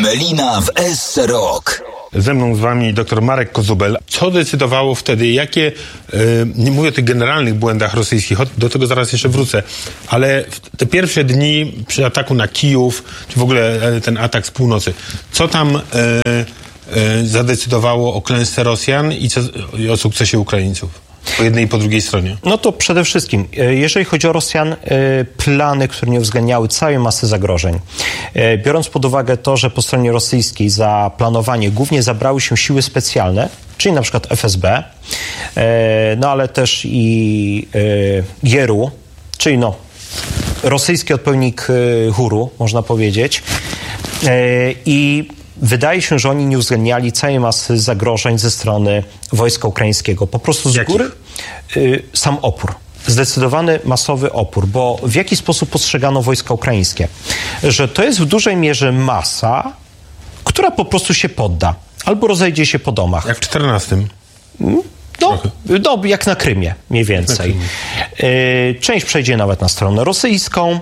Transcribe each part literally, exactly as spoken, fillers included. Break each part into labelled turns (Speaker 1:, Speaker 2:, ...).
Speaker 1: Melina w S Rock.
Speaker 2: Ze mną z wami dr Marek Kozubel. Co decydowało wtedy, jakie, yy, nie mówię o tych generalnych błędach rosyjskich, do tego zaraz jeszcze wrócę, ale te pierwsze dni przy ataku na Kijów, czy w ogóle ten atak z północy, co tam yy, yy, zadecydowało o klęsce Rosjan i, co, i o sukcesie Ukraińców? Po jednej i po drugiej stronie.
Speaker 3: No to przede wszystkim, jeżeli chodzi o Rosjan, plany, które nie uwzględniały całej masy zagrożeń. Biorąc pod uwagę to, że po stronie rosyjskiej za planowanie głównie zabrały się siły specjalne, czyli na przykład F S B, no ale też i G R U, czyli no rosyjski odpowiednik Huru, można powiedzieć. I wydaje się, że oni nie uwzględniali całej masy zagrożeń ze strony wojska ukraińskiego. Po prostu z
Speaker 2: Jakich?
Speaker 3: góry y, sam opór. Zdecydowany masowy opór, bo w jaki sposób postrzegano wojska ukraińskie? Że to jest w dużej mierze masa, która po prostu się podda albo rozejdzie się po domach.
Speaker 2: Jak w czternastym.
Speaker 3: No, no, jak na Krymie mniej więcej. Y, część przejdzie nawet na stronę rosyjską.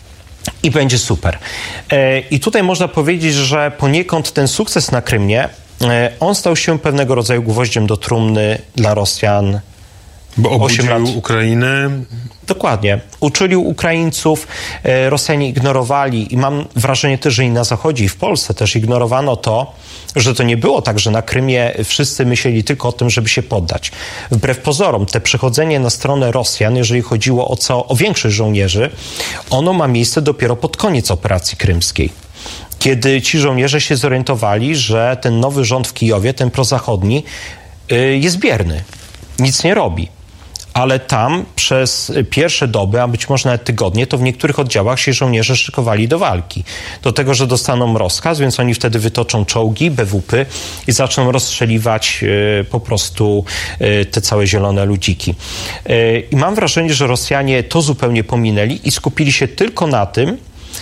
Speaker 3: I będzie super. I tutaj można powiedzieć, że poniekąd ten sukces na Krymie, on stał się pewnego rodzaju gwoździem do trumny dla Rosjan.
Speaker 2: Bo obudził Ukrainę.
Speaker 3: Dokładnie. Uczylił Ukraińców, Rosjanie ignorowali i mam wrażenie też, że i na Zachodzie, i w Polsce też ignorowano to, że to nie było tak, że na Krymie wszyscy myśleli tylko o tym, żeby się poddać. Wbrew pozorom, te przechodzenie na stronę Rosjan, jeżeli chodziło o, co, o większość żołnierzy, ono ma miejsce dopiero pod koniec operacji krymskiej. Kiedy ci żołnierze się zorientowali, że ten nowy rząd w Kijowie, ten prozachodni, jest bierny. Nic nie robi. Ale tam przez pierwsze doby, a być może nawet tygodnie, to w niektórych oddziałach się żołnierze szykowali do walki. Do tego, że dostaną rozkaz, więc oni wtedy wytoczą czołgi, B W P i zaczną rozstrzeliwać y, po prostu y, te całe zielone ludziki. Y, I mam wrażenie, że Rosjanie to zupełnie pominęli i skupili się tylko na tym,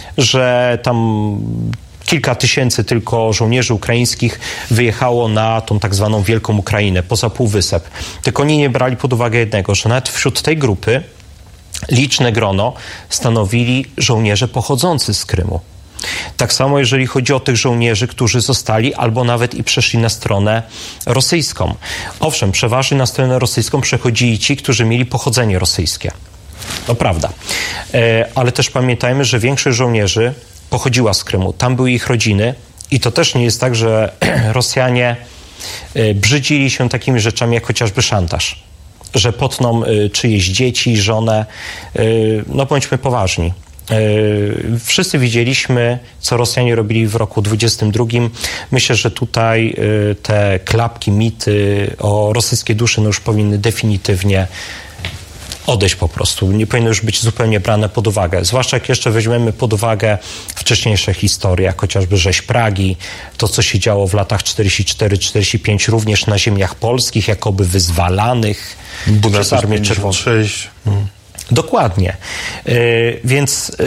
Speaker 3: że tam kilka tysięcy tylko żołnierzy ukraińskich wyjechało na tą tak zwaną Wielką Ukrainę, poza Półwysep. Tylko oni nie brali pod uwagę jednego, że nawet wśród tej grupy liczne grono stanowili żołnierze pochodzący z Krymu. Tak samo jeżeli chodzi o tych żołnierzy, którzy zostali albo nawet i przeszli na stronę rosyjską. Owszem, przeważnie na stronę rosyjską przechodzili ci, którzy mieli pochodzenie rosyjskie. To prawda. Ale też pamiętajmy, że większość żołnierzy pochodziła z Krymu. Tam były ich rodziny i to też nie jest tak, że Rosjanie brzydzili się takimi rzeczami jak chociażby szantaż, że potną czyjeś dzieci, żonę. No bądźmy poważni. Wszyscy widzieliśmy, co Rosjanie robili w roku dwudziestym drugim. Myślę, że tutaj te klapki, mity o rosyjskiej duszy no już powinny definitywnie odejść po prostu. Nie powinno już być zupełnie brane pod uwagę. Zwłaszcza jak jeszcze weźmiemy pod uwagę wcześniejsze historie, jak chociażby rzeź Pragi, to co się działo w latach czterdziestym czwartym czterdziestym piątym również na ziemiach polskich, jakoby wyzwalanych przez Armię Czerwoną.
Speaker 2: Hmm.
Speaker 3: Dokładnie. Yy, więc yy,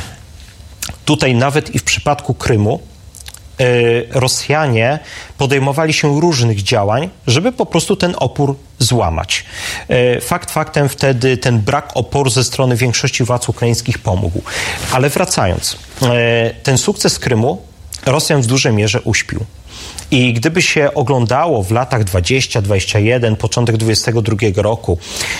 Speaker 3: tutaj nawet i w przypadku Krymu Rosjanie podejmowali się różnych działań, żeby po prostu ten opór złamać. Fakt faktem wtedy ten brak oporu ze strony większości władz ukraińskich pomógł. Ale wracając, ten sukces Krymu Rosjan w dużej mierze uśpił. I gdyby się oglądało w latach dwudziestym, dwudziestym pierwszym, początek dwudziestego drugiego roku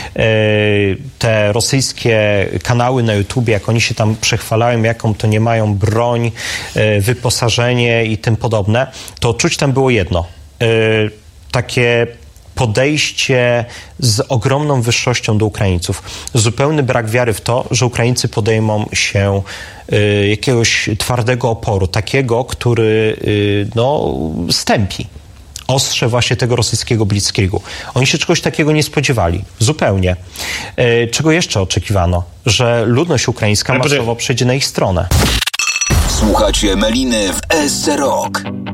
Speaker 3: te rosyjskie kanały na YouTubie, jak oni się tam przechwalają, jaką to nie mają broń, wyposażenie i tym podobne, to czuć tam było jedno. Takie podejście z ogromną wyższością do Ukraińców. Zupełny brak wiary w to, że Ukraińcy podejmą się y, jakiegoś twardego oporu, takiego, który y, no, stępi ostrze właśnie tego rosyjskiego blitzkriegu. Oni się czegoś takiego nie spodziewali. Zupełnie. Y, czego jeszcze oczekiwano? Że ludność ukraińska masowo przejdzie na ich stronę.
Speaker 1: Słuchacie Meliny w S Rock.